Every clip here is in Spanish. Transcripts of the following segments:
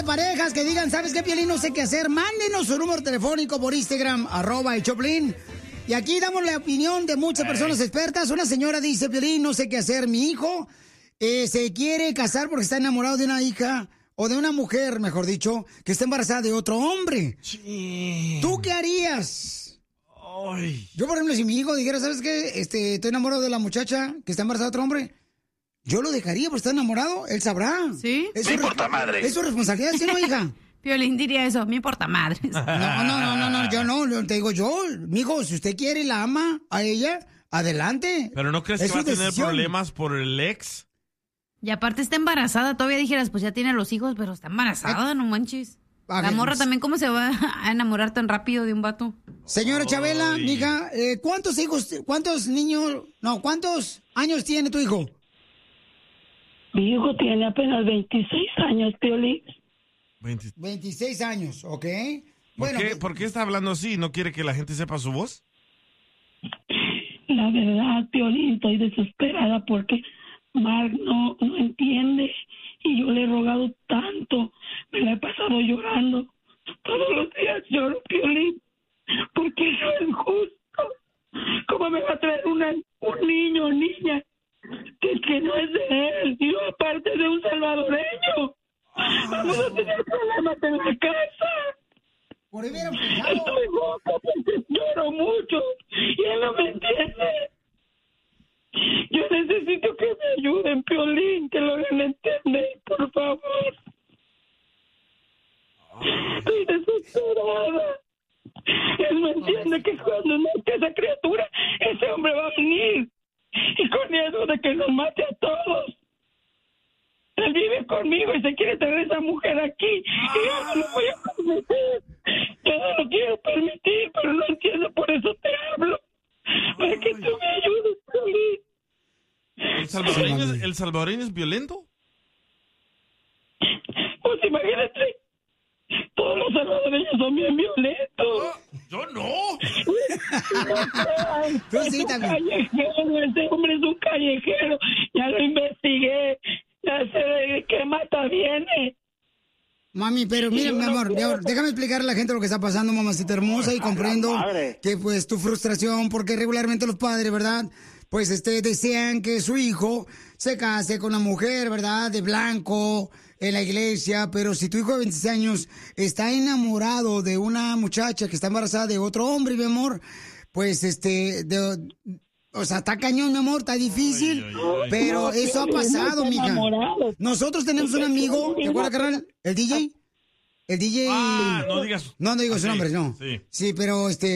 parejas que digan, ¿sabes qué, Piolín? No sé qué hacer. Mándenos su número telefónico por Instagram, @el Choplin. Y aquí damos la opinión de muchas personas expertas. Una señora dice, Piolín, no sé qué hacer. Mi hijo se quiere casar porque está enamorado de una hija, o de una mujer, mejor dicho, que está embarazada de otro hombre. Sí. ¿Tú qué harías? Ay. Yo, por ejemplo, si mi hijo dijera, ¿sabes qué? Estoy enamorado de la muchacha que está embarazada de otro hombre. Yo lo dejaría porque está enamorado. Él sabrá. ¿Sí? Me importa madre. Es su responsabilidad, ¿sí, no, hija? Piolín diría eso, me importa madre. No, yo no, te digo yo, mijo, si usted quiere y la ama a ella, adelante. ¿Pero no crees que va a tener problemas por el ex? Y aparte está embarazada, todavía dijeras, pues ya tiene los hijos, pero está embarazada, no manches. La morra también, ¿cómo se va a enamorar tan rápido de un vato? Señora Chabela, mija, ¿cuántos años tiene tu hijo? Mi hijo tiene apenas 26 años, Piolín. 26 años, ¿ok? ¿Por qué está hablando así? ¿No quiere que la gente sepa su voz? La verdad, Piolín, estoy desesperada porque Mark no entiende y yo le he rogado tanto. Me la he pasado llorando. Todos los días lloro, Piolín, porque eso es justo. ¿Cómo me va a traer un niño o niña que no es de él? Y yo, aparte de un salvadoreño, vamos a tener problemas en la casa. Estoy loca porque lloro mucho y él no me entiende. Yo necesito que me ayuden, Piolín, que lo hagan entender, por favor. Estoy desesperada. Él no entiende que cuando nazca esa criatura, ese hombre va a venir. Y con eso de que nos mate a todos. Él vive conmigo y se quiere traer esa mujer aquí. Y yo no lo voy a permitir. Yo no lo quiero permitir, pero no entiendo, por eso te hablo. Para que tú me ayudes, Piolín. ¿El salvadoreño es violento? Pues imagínate. Todos los salvadoreños son bien violentos. ¡Yo no! Tú sí también. Ese hombre es un callejero. Ya lo investigué. Ya sé de qué mata viene. Mami, pero mira, mi amor, déjame explicarle a la gente lo que está pasando, mamacita hermosa, y comprendo que pues tu frustración, porque regularmente los padres, ¿verdad? Pues desean que su hijo se case con una mujer, ¿verdad? De blanco, en la iglesia, pero si tu hijo de 26 años está enamorado de una muchacha que está embarazada de otro hombre, mi amor, pues o sea, está cañón, mi amor, está difícil, pero eso ha pasado, mija. Nosotros tenemos un amigo, ¿te acuerdas, carnal? ¿El DJ? El DJ... no digas... No digo su nombre, no. Sí, pero él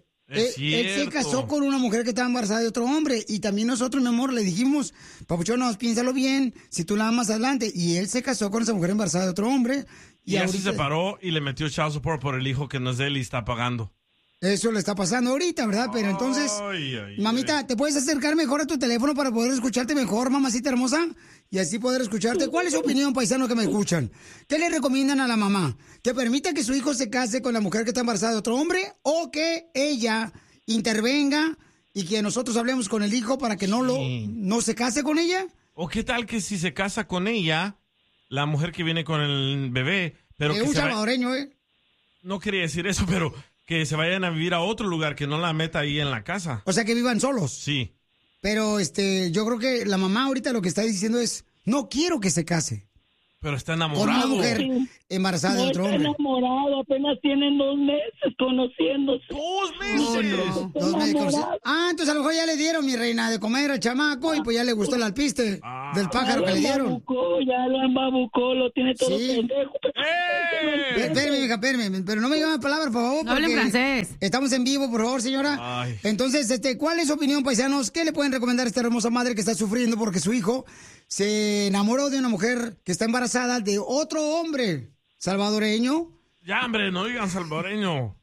se casó con una mujer que estaba embarazada de otro hombre, y también nosotros, mi amor, le dijimos, papuchón, piénsalo bien, si tú la amas, adelante, y él se casó con esa mujer embarazada de otro hombre. Y así se separó y le metió child support por el hijo que no es de él y está pagando. Eso le está pasando ahorita, ¿verdad? Pero entonces, mamita, ¿te puedes acercar mejor a tu teléfono para poder escucharte mejor, mamacita hermosa? Y así poder escucharte. ¿Cuál es su opinión, paisano, que me escuchan? ¿Qué le recomiendan a la mamá? ¿Que permita que su hijo se case con la mujer que está embarazada de otro hombre? ¿O que ella intervenga y que nosotros hablemos con el hijo para que no se case con ella? ¿O qué tal que si se casa con ella, la mujer que viene con el bebé, pero que un salvadoreño, No quería decir eso, pero... que se vayan a vivir a otro lugar, que no la meta ahí en la casa. O sea, que vivan solos. Sí. Pero yo creo que la mamá ahorita lo que está diciendo es, no quiero que se case. Pero está enamorado. Con una mujer embarazada de otro hombre. No está enamorado, apenas tienen 2 meses conociéndose. ¡2 meses! 2 meses conociéndose. Entonces a lo mejor ya le dieron, mi reina, de comer al chamaco y pues ya le gustó el alpiste del pájaro que le dieron. Ya lo embabucó, lo tiene todo pendejo. Espérame, hija, espérame, pero no me digan palabras, por favor. No hable francés. Estamos en vivo, por favor, señora. Ay. Entonces, ¿cuál es su opinión, paisanos? ¿Qué le pueden recomendar a esta hermosa madre que está sufriendo porque su hijo se enamoró de una mujer que está embarazada de otro hombre salvadoreño? Ya, hombre, no digan salvadoreño.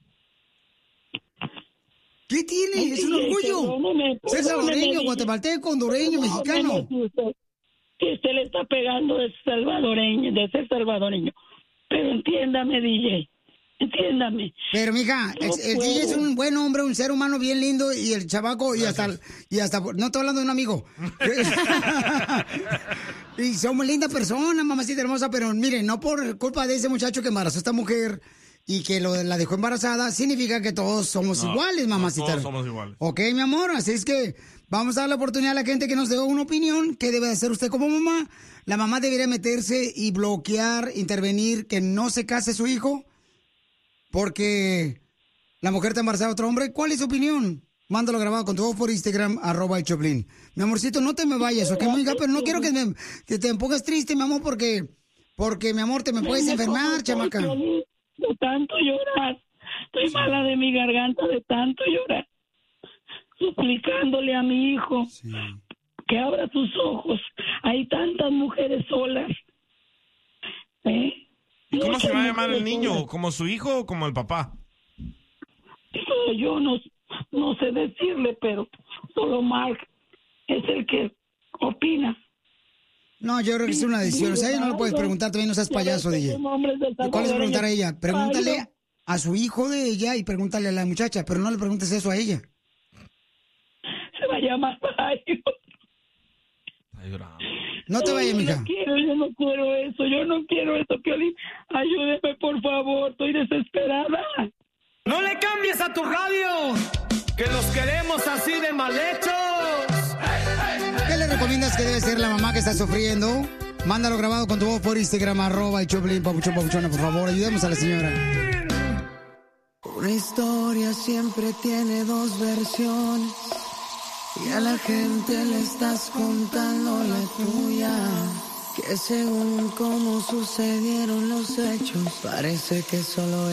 ¿Qué tiene? Es un orgullo. Ser salvadoreño, guatemalteco, hondureño, mexicano. Que usted le está pegando de ser salvadoreño. Pero entiéndame, DJ. Entiéndame. Pero, mija, el DJ es un buen hombre, un ser humano bien lindo, y el chavaco, y hasta, no estoy hablando de un amigo. Y somos linda persona, mamacita hermosa, pero miren, no por culpa de ese muchacho que embarazó a esta mujer y que la dejó embarazada, significa que todos somos iguales, mamacita. Todos somos iguales. Ok, mi amor, así es que vamos a dar la oportunidad a la gente que nos dé una opinión. ¿Qué debe hacer usted como mamá? ¿La mamá debería meterse y bloquear, intervenir, que no se case su hijo porque la mujer está embarazada de otro hombre? ¿Cuál es su opinión? Mándalo grabado con tu voz por Instagram, @el Choplin. Mi amorcito, no te me vayas, ¿ok, amiga? Pero no quiero que te pongas triste, mi amor, porque mi amor, te me puedes enfermar, chamaca. De tanto llorar. Estoy mala de mi garganta de tanto llorar. Suplicándole a mi hijo que abra sus ojos. Hay tantas mujeres solas. ¿Y cómo se va a llamar el niño? ¿Como su hijo o como el papá? Eso yo no sé decirle, pero solo Mark es el que opina. No, yo creo que es una decisión. O sea, ella no le puedes preguntar, también no seas payaso, DJ. ¿Cuál es preguntar a ella? Pregúntale a su hijo de ella y pregúntale a la muchacha, pero no le preguntes eso a ella. Se va a llamar Mario. No te vayas, mija. Yo no quiero eso, Piolín. Ayúdeme, por favor, estoy desesperada. ¡No le cambies a tu radio! ¡Que los queremos así de mal hechos! ¿Qué le recomiendas que debe ser la mamá que está sufriendo? Mándalo grabado con tu voz por Instagram, @el Choplin, papuchona, por favor, ayudemos a la señora. Una historia siempre tiene dos versiones y a la gente le estás contando la tuya. Que según cómo sucedieron los hechos, parece que solo